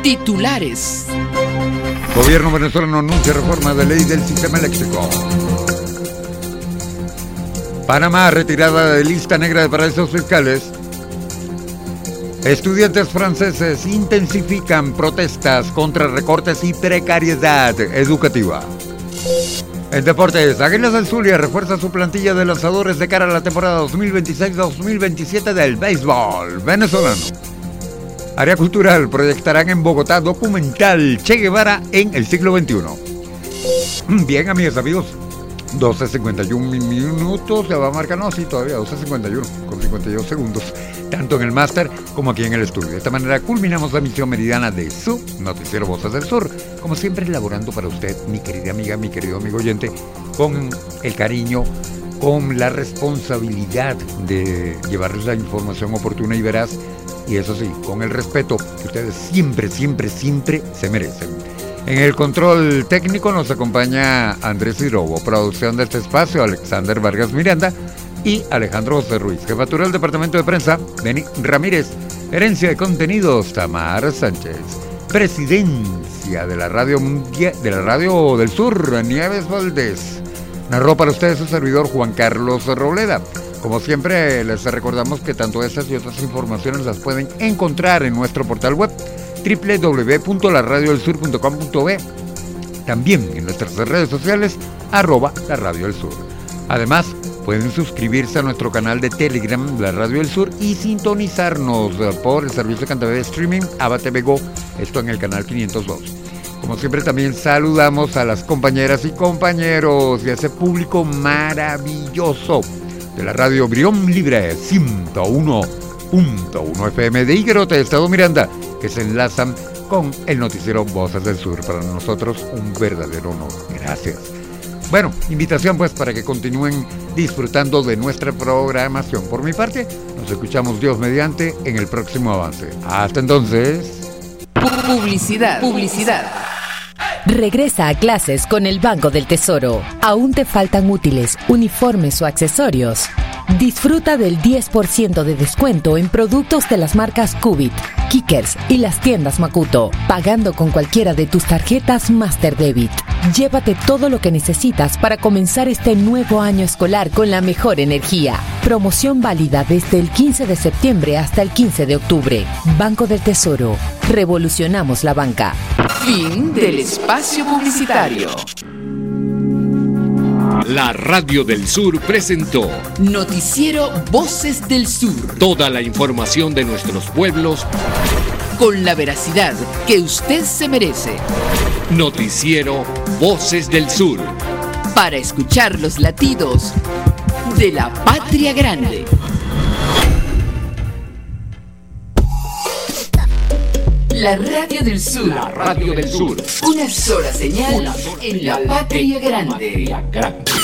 Titulares. Gobierno venezolano anuncia reforma de ley del sistema eléctrico. Panamá retirada de lista negra de paraísos fiscales. Estudiantes franceses intensifican protestas contra recortes y precariedad educativa. En deportes, Águilas del Zulia refuerza su plantilla de lanzadores de cara a la temporada 2026-2027 del béisbol venezolano. Área Cultural proyectarán en Bogotá documental Che Guevara en el siglo XXI. Bien, amigas, amigos, 12:51 minutos, se va a marcar, no, sí, todavía 12:51, con 52 segundos, tanto en el máster como aquí en el estudio. De esta manera culminamos la emisión meridiana de su noticiero Voces del Sur, como siempre elaborando para usted, mi querida amiga, mi querido amigo oyente, con el cariño, con la responsabilidad de llevarles la información oportuna y veraz, y eso sí, con el respeto que ustedes siempre se merecen. En el control técnico nos acompaña Andrés Hirobo, producción de este espacio Alexander Vargas Miranda y Alejandro José Ruiz, jefatura del departamento de prensa Denny Ramírez, gerencia de contenidos Tamar Sánchez, presidencia de la radio del Sur Nieves Valdés. Narró para ustedes su servidor Juan Carlos Robleda. Como siempre, les recordamos que tanto estas y otras informaciones las pueden encontrar en nuestro portal web www.laradiodelsur.com.be, también en nuestras redes sociales @La Radio del Sur. Además, pueden suscribirse a nuestro canal de Telegram, La Radio del Sur, y sintonizarnos por el servicio de Canal de Streaming Ava TV Go, esto en el canal 502. Como siempre, también saludamos a las compañeras y compañeros y a ese público maravilloso de la radio Brión Libre 101.1 FM de Higuerote, Estado Miranda, que se enlazan con el noticiero Voces del Sur. Para nosotros un verdadero honor. Gracias. Bueno, invitación pues para que continúen disfrutando de nuestra programación. Por mi parte, nos escuchamos Dios mediante en el próximo avance. Hasta entonces. Publicidad. Regresa a clases con el Banco del Tesoro. ¿Aún te faltan útiles, uniformes o accesorios? Disfruta del 10% de descuento en productos de las marcas Cubit, Kickers y las tiendas Makuto, pagando con cualquiera de tus tarjetas Master Debit. Llévate todo lo que necesitas para comenzar este nuevo año escolar con la mejor energía. Promoción válida desde el 15 de septiembre hasta el 15 de octubre. Banco del Tesoro. Revolucionamos la banca. Fin del espacio publicitario. La Radio del Sur presentó Noticiero Voces del Sur. Toda la información de nuestros pueblos con la veracidad que usted se merece. Noticiero Voces del Sur. Para escuchar los latidos de la patria grande. La Radio del Sur. La Radio del Sur. Una sola señal en la patria grande.